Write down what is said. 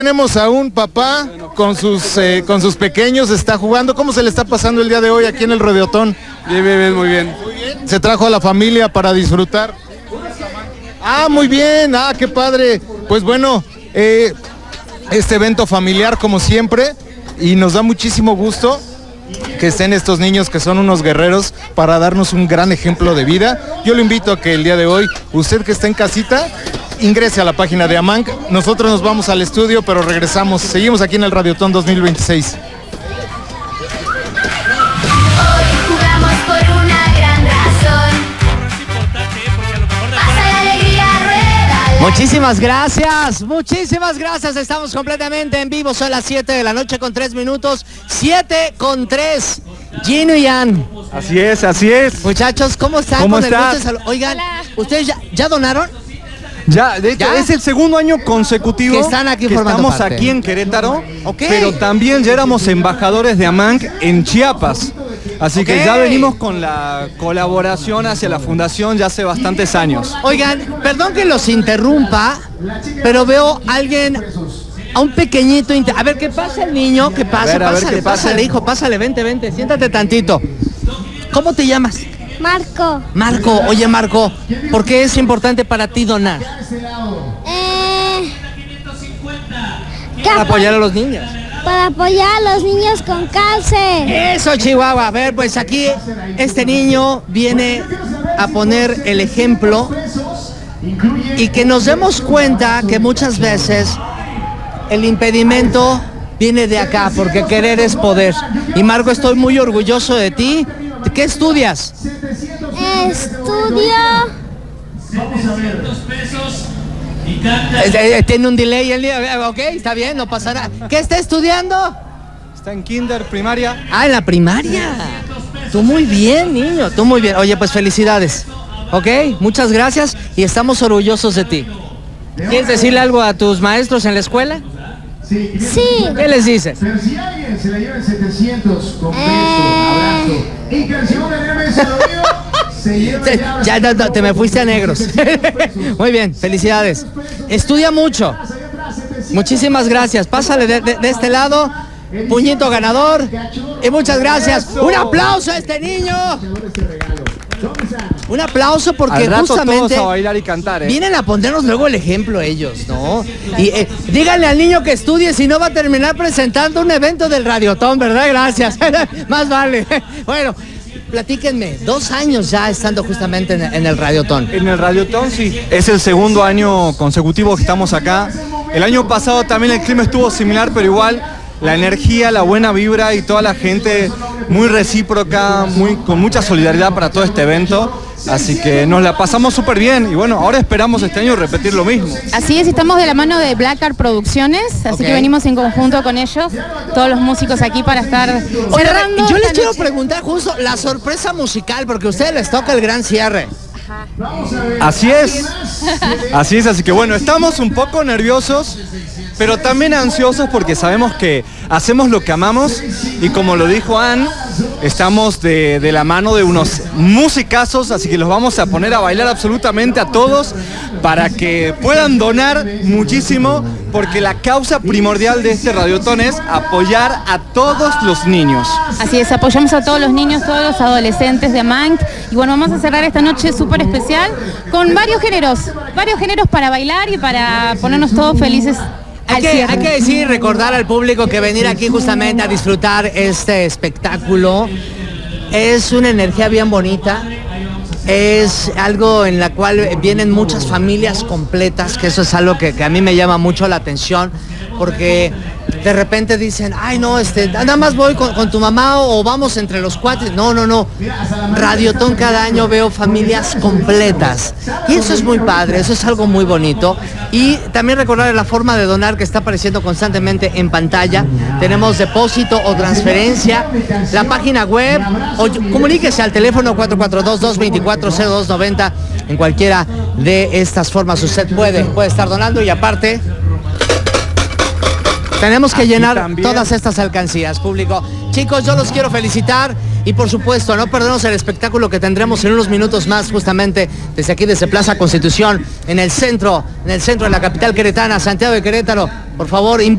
Tenemos a un papá con sus pequeños, está jugando. ¿Cómo se le está pasando el día de hoy aquí en el Rodeotón? Bien, muy bien. ¿Se trajo a la familia para disfrutar? Ah, muy bien, qué padre. Pues bueno, este evento familiar como siempre, y nos da muchísimo gusto que estén estos niños que son unos guerreros para darnos un gran ejemplo de vida. Yo lo invito a que el día de hoy, usted que está en casita, ingrese a la página de AMANC. Nosotros nos vamos al estudio, pero regresamos. Seguimos aquí en el Radiotón 2026. Muchísimas gracias, estamos completamente en vivo, son las 7 de la noche con 3 minutos, 7:03, Gino y Ann. Así es. Muchachos, ¿cómo están? ¿Cómo estás? Oigan, ¿ustedes ya donaron? Ya, de hecho, es el segundo año consecutivo que están aquí que formando estamos parte. aquí en Querétaro, Okay. Pero también ya éramos embajadores de AMANC en Chiapas. Así que ya venimos con la colaboración hacia la fundación ya hace bastantes años. Oigan, perdón que los interrumpa, pero veo a un pequeñito... A ver, ¿qué pasa el niño? ¿Qué pasa? Pásale, hijo, pásale, vente, siéntate tantito. ¿Cómo te llamas? Marco, oye Marco, ¿por qué es importante para ti donar? Para apoyar a los niños. Para apoyar a los niños con cáncer. Eso, Chihuahua. A ver, pues aquí este niño viene a poner el ejemplo y que nos demos cuenta que muchas veces el impedimento viene de acá, porque querer es poder. Y Marco, estoy muy orgulloso de ti. ¿Qué estudias? Estudio. Tiene un delay el día. Ok, está bien, no pasará. ¿Qué está estudiando? Está en kinder, primaria. En la primaria. Tú muy bien, niño, tú muy bien. Oye, pues felicidades. Ok, muchas gracias y estamos orgullosos de ti. ¿Quieres decirle algo a tus maestros en la escuela? Sí. ¿Qué les dices? Pero si alguien se la lleva en 700 con beso, abrazo y canción de se lleva ya te me fuiste a negros. Muy bien, felicidades. Estudia mucho. Muchísimas gracias. Pásale de este lado. Puñito ganador. Y muchas gracias. Un aplauso a este niño. Un aplauso porque justamente todos a bailar y cantar, vienen a ponernos luego el ejemplo ellos, ¿no? Y díganle al niño que estudie, si no va a terminar presentando un evento del Radiotón, ¿verdad? Gracias. Más vale. Bueno, platíquenme, 2 años ya estando justamente en el Radiotón. En el Radiotón, sí. Es el segundo año consecutivo que estamos acá. El año pasado también el clima estuvo similar, pero igual la energía, la buena vibra y toda la gente muy recíproca, con mucha solidaridad para todo este evento. Así que nos la pasamos súper bien y bueno, ahora esperamos este año repetir lo mismo. Así es, estamos de la mano de Black Art Producciones, así que venimos en conjunto con ellos, todos los músicos aquí para estar cerrando. Yo les quiero preguntar justo la sorpresa musical, porque a ustedes les toca el gran cierre. Así es, así que bueno, estamos un poco nerviosos, pero también ansiosos porque sabemos que hacemos lo que amamos y como lo dijo Ann, estamos de la mano de unos musicazos, así que los vamos a poner a bailar absolutamente a todos para que puedan donar muchísimo, porque la causa primordial de este Radiotón es apoyar a todos los niños. Así es, apoyamos a todos los niños, todos los adolescentes de AMANC y bueno, vamos a cerrar esta noche súper especial con varios géneros para bailar y para ponernos todos felices. Hay que decir, recordar al público que venir aquí justamente a disfrutar este espectáculo es una energía bien bonita, es algo en la cual vienen muchas familias completas, que eso es algo que a mí me llama mucho la atención, porque de repente dicen, ay no, nada más voy con tu mamá o vamos entre los cuates. No. Radiotón cada año veo familias completas. Y eso es muy padre, eso es algo muy bonito. Y también recordar la forma de donar que está apareciendo constantemente en pantalla. Tenemos depósito o transferencia, la página web, o comuníquese al teléfono 442-224-0290. En cualquiera de estas formas usted puede estar donando y aparte... Tenemos que llenar todas estas alcancías, público. Chicos, yo los quiero felicitar y por supuesto no perdemos el espectáculo que tendremos en unos minutos más, justamente desde aquí, desde Plaza Constitución, en el centro de la capital queretana, Santiago de Querétaro. Por favor,